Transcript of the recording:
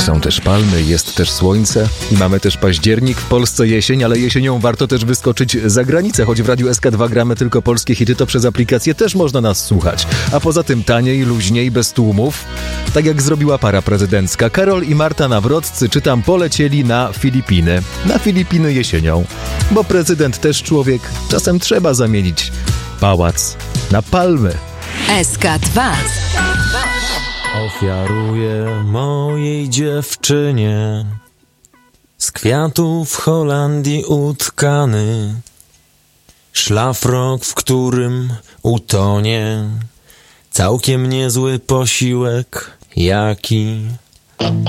są też palmy, jest też słońce i mamy też październik, w Polsce jesień, ale jesienią warto też wyskoczyć za granicę, choć w Radiu SK2 gramy tylko polskie hity, to przez aplikację też można nas słuchać. A poza tym taniej, luźniej, bez tłumów, tak jak zrobiła para prezydencka. Karol i Marta Nawroccy, czytam, polecieli na Filipiny. Na Filipiny jesienią, bo prezydent też człowiek, czasem trzeba zamienić pałac na palmy. SK2. Ofiaruję mojej dziewczynie z kwiatów w Holandii utkany szlafrok, w którym utonie całkiem niezły posiłek, jaki